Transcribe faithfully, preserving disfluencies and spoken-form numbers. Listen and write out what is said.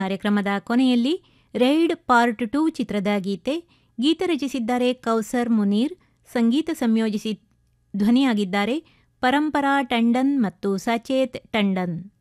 ಕಾರ್ಯಕ್ರಮದ ಕೊನೆಯಲ್ಲಿ ride part two ಚಿತ್ರದ ಗೀತೆ. ಗೀತೆ ರಚಿಸಿದ್ದಾರೆ ಕೌಸರ್ ಮುನೀರ್, ಸಂಗೀತ ಸಂಯೋಜಿಸಿ ಧ್ವನಿಯಾಗಿದ್ದಾರೆ ಪರಂಪರಾ ಟಂಡನ್ ಮತ್ತು ಸಚೇತ್ ಟಂಡನ್.